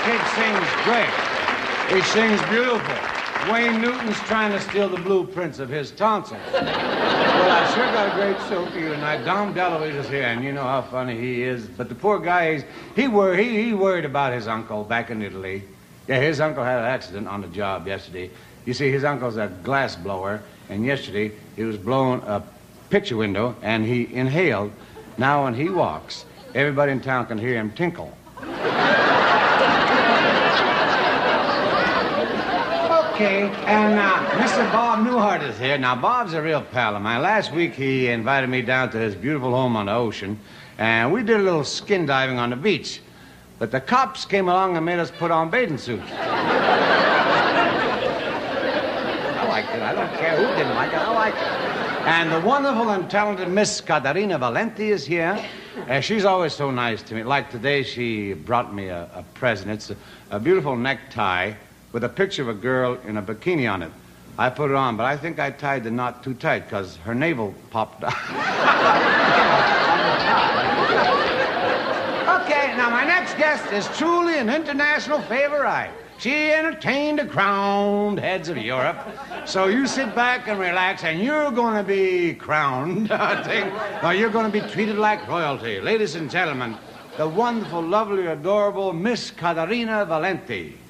kid sings great. He sings beautiful. Wayne Newton's trying to steal the blueprints of his tonsils. Well, I sure got a great show for you tonight. Dom DeLuise is here, and you know how funny he is. But the poor guy, he worried about his uncle back in Italy. Yeah, his uncle had an accident on the job yesterday. You see, his uncle's a glass blower, and yesterday he was blowing a picture window, and he inhaled. Now when he walks, everybody in town can hear him tinkle. Okay, and Mr. Bob Newhart is here. Now, Bob's a real pal of mine. Last week, he invited me down to his beautiful home on the ocean, and we did a little skin diving on the beach. But the cops came along and made us put on bathing suits. I liked it. I don't care who didn't like it. I liked it. And the wonderful and talented Miss Catarina Valenti is here. She's always so nice to me. Like today, she brought me a present. It's a beautiful necktie with a picture of a girl in a bikini on it. I put it on, but I think I tied the knot too tight because her navel popped out. Okay, now my next guest is truly an international favorite. She entertained the crowned heads of Europe. So you sit back and relax, and you're going to be crowned. Well, you're going to be treated like royalty. Ladies and gentlemen, the wonderful, lovely, adorable Miss Catarina Valenti.